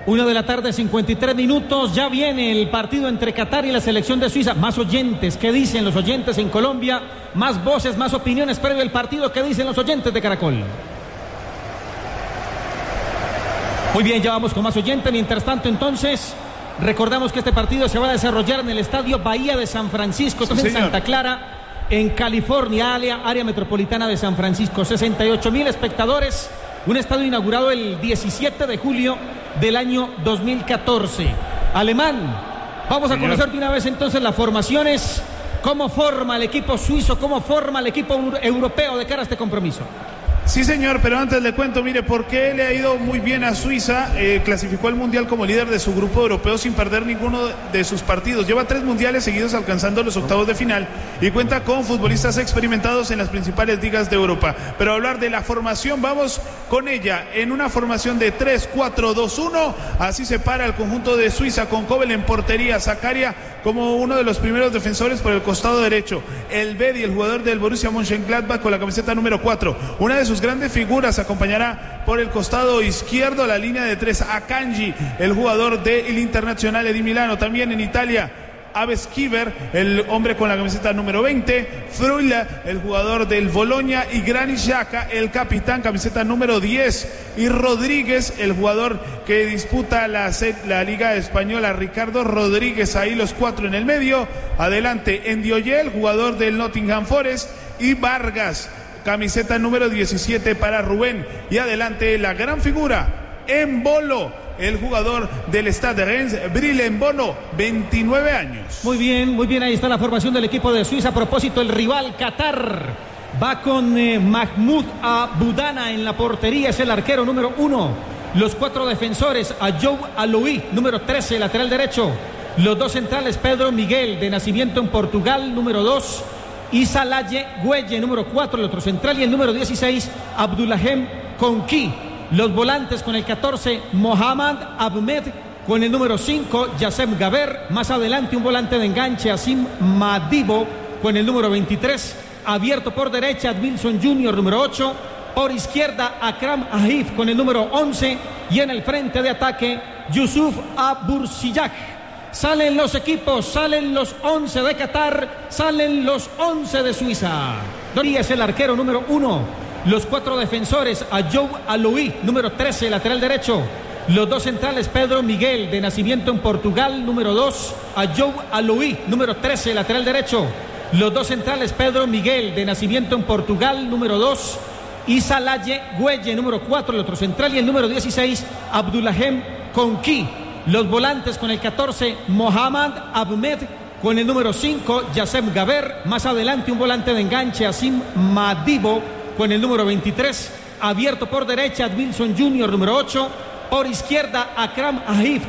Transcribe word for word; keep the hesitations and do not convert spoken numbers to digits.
Una de la tarde, cincuenta y tres minutos. Ya viene el partido entre Qatar y la selección de Suiza. Más oyentes, ¿qué dicen los oyentes en Colombia? Más voces, más opiniones previo al partido, ¿qué dicen los oyentes de Caracol? Muy bien, ya vamos con más oyentes. Mientras tanto, entonces, recordamos que este partido se va a desarrollar en el Estadio Bahía de San Francisco, sí, en Santa Clara, en California, área, área metropolitana de San Francisco. sesenta y ocho mil espectadores. Un estadio inaugurado el diecisiete de julio del año dos mil catorce. Alemán, vamos a conocer de una vez entonces las formaciones. ¿Cómo forma el equipo suizo? ¿Cómo forma el equipo europeo de cara a este compromiso? Sí, señor, pero antes le cuento, mire, por qué le ha ido muy bien a Suiza. Eh, clasificó al Mundial como líder de su grupo europeo sin perder ninguno de sus partidos. Lleva tres mundiales seguidos alcanzando los octavos de final y cuenta con futbolistas experimentados en las principales ligas de Europa. Pero hablar de la formación, vamos con ella en una formación de tres cuatro dos uno. Así se para el conjunto de Suiza con Kobel en portería, Zakaria como uno de los primeros defensores por el costado derecho. El Bedi, el jugador del Borussia Mönchengladbach, con la camiseta número cuatro. Una de sus grandes figuras acompañará por el costado izquierdo la línea de tres a Kanji, el jugador del Internazionale di Milano. También en Italia, Aves Kiver, el hombre con la camiseta número veinte, Fruila, el jugador del Bologna, y Granit Xhaka, el capitán, camiseta número diez, y Rodríguez, el jugador que disputa la, la Liga Española, Ricardo Rodríguez, ahí los cuatro en el medio. Adelante, Ndioye, jugador del Nottingham Forest, y Vargas, camiseta número diecisiete para Rubén. Y adelante la gran figura, Embolo, el jugador del Stade de Reims, Bril Embolo, veintinueve años. Muy bien, muy bien, ahí está la formación del equipo de Suiza. A propósito, el rival Qatar va con eh, Mahmoud Abudana en la portería, es el arquero número uno. Los cuatro defensores, Ayoub Aloui, número trece, lateral derecho. Los dos centrales, Pedro Miguel, de nacimiento en Portugal, número dos. Isa Laye Güelle, número cuatro, el otro central, y el número dieciséis, Abdullahem Konki. Los volantes con el catorce, Mohamed Ahmed, con el número cinco, Yassem Gaber. Más adelante un volante de enganche, Asim Madibo, con el número veintitrés. Abierto por derecha, Wilson junior, número ocho. Por izquierda, Akram Ahif, con el número once. Y en el frente de ataque, Yusuf Abursiyah. Salen los equipos, salen los once de Qatar, salen los once de Suiza. Dori es el arquero número uno. Los cuatro defensores, Ayoub Aloui, número trece, lateral derecho. Los dos centrales, Pedro Miguel, de nacimiento en Portugal, número dos. Ayoub Aloui, número trece, lateral derecho. Los dos centrales, Pedro Miguel, de nacimiento en Portugal, número dos. Isa Laye Güelle, número cuatro, el otro central. Y el número dieciséis, Abdullahem Konki. Los volantes con el catorce, Mohamed Ahmed, con el número cinco, Yassem Gaber. Más adelante un volante de enganche, Asim Madibo, con el número veintitrés. Abierto por derecha, Wilson junior, número ocho. Por izquierda, Akram Ahif,